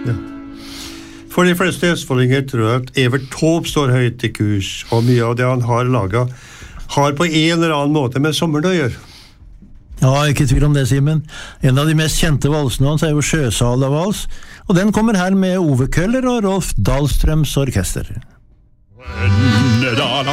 Ja. For de fleste østfoldinger tror jeg at Evert Taube står høyt I kurs, og mye av det han har laget har på en eller annen måte med sommeren å gjøre. Ja, ikke tvil om det, Simen. En av de mest kjente valsene hans jo Sjøsala-vals, og den kommer her med Ove Køller og Rolf Dahlstrøms orkester.